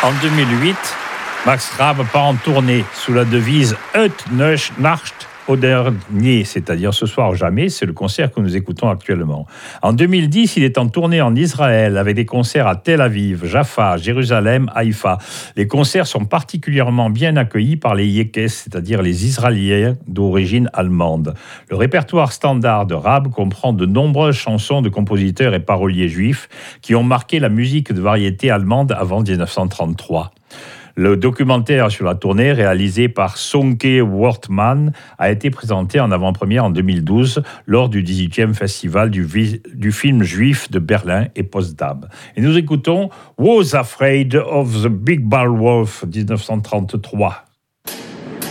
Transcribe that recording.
En 2008, Max Rabe part en tournée sous la devise « Heut Nacht oder nie », c'est-à-dire « ce soir ou jamais », c'est le concert que nous écoutons actuellement. En 2010, il est en tournée en Israël avec des concerts à Tel Aviv, Jaffa, Jérusalem, Haïfa. Les concerts sont particulièrement bien accueillis par les Yekes, c'est-à-dire les Israéliens d'origine allemande. Le répertoire standard de Rabe comprend de nombreuses chansons de compositeurs et paroliers juifs qui ont marqué la musique de variété allemande avant 1933. Le documentaire sur la tournée, réalisé par Sonke Wortmann, a été présenté en avant-première en 2012 lors du 18e festival du film juif de Berlin et Potsdam. Et nous écoutons « Was Afraid of the Big Bad Wolf » 1933.